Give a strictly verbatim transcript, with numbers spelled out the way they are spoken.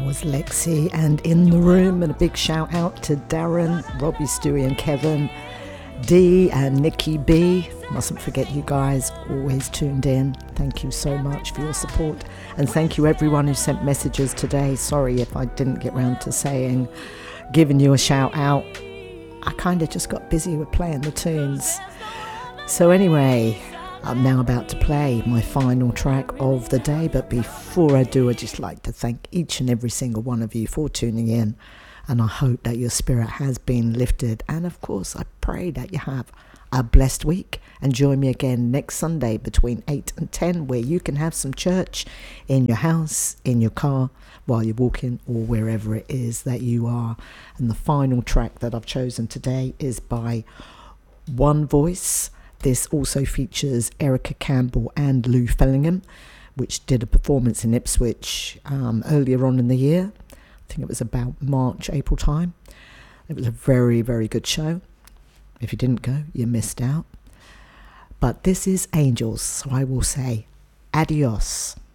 was Lexi, and in the room, and a big shout out to Darren, Robbie, Stewie and Kevin, Dee and Nikki B. Mustn't forget you guys, always tuned in. Thank you so much for your support, and thank you everyone who sent messages today. Sorry if I didn't get round to saying, giving you a shout out. I kind of just got busy with playing the tunes. So anyway, I'm now about to play my final track of the day, but before I do, I'd just like to thank each and every single one of you for tuning in, and I hope that your spirit has been lifted, and of course I pray that you have a blessed week, and join me again next Sunday between eight and ten, where you can have some church in your house, in your car, while you're walking, or wherever it is that you are. And the final track that I've chosen today is by One Voice. This also features Erica Campbell and Lou Fellingham, which did a performance in Ipswich um, earlier on in the year. I think it was about March, April time. It was a very, very good show. If you didn't go, you missed out. But this is Angels, so I will say adios.